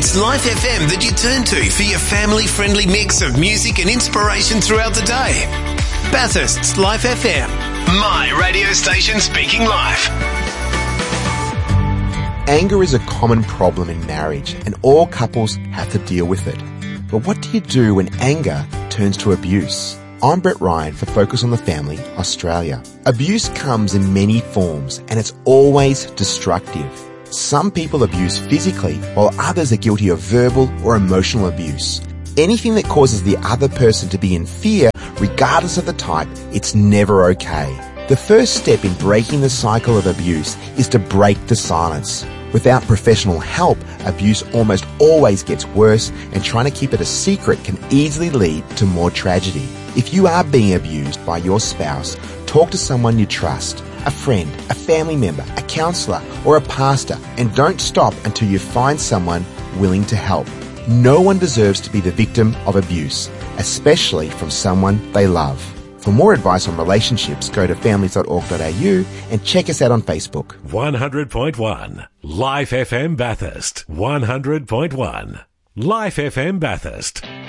It's Life FM that you turn to for your family-friendly mix of music and inspiration throughout the day. Bathurst's Life FM, my radio station speaking life. Anger is a common problem in marriage, and all couples have to deal with it. But what do you do when anger turns to abuse? I'm Brett Ryan for Focus on the Family, Australia. Abuse comes in many forms, and it's always destructive. Some people abuse physically, while others are guilty of verbal or emotional abuse. Anything that causes the other person to be in fear, regardless of the type, it's never okay. The first step in breaking the cycle of abuse is to break the silence. Without professional help, abuse almost always gets worse, and trying to keep it a secret can easily lead to more tragedy. If you are being abused by your spouse, talk to someone you trust, a friend, a family member, a counsellor, or a pastor, and don't stop until you find someone willing to help. No one deserves to be the victim of abuse, especially from someone they love. For more advice on relationships, go to families.org.au and check us out on Facebook. 100.1 Life FM Bathurst. 100.1 Life FM Bathurst.